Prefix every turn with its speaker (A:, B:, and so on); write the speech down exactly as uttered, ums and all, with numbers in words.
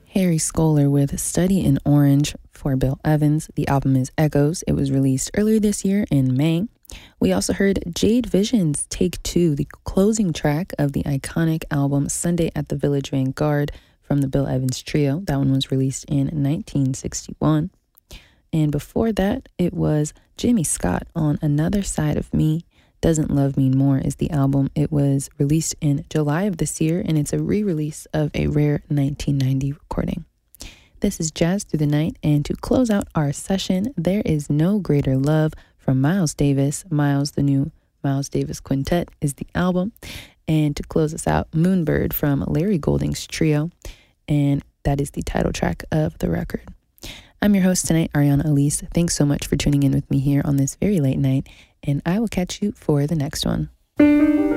A: Harry Skolar with Study in Orange for Bill Evans. The album is Echoes. It was released earlier this year in May. We also heard Jade Vision's Take Two, the closing track of the iconic album Sunday at the Village Vanguard from the Bill Evans Trio. That one was released in nineteen sixty-one. And before that, it was Jimmy Scott on Another Side of Me. Doesn't Love Me More is the album. It was released in July of this year, and it's a re-release of a rare nineteen ninety recording. This is Jazz Through the Night, and to close out our session, There Is No Greater Love from Miles Davis. Miles, the new Miles Davis Quintet, is the album. And to close us out, Moonbird from Larry Golding's Trio, and that is the title track of the record. I'm your host tonight, Ariana Elise. Thanks so much for tuning in with me here on this very late night, and I will catch you for the next one.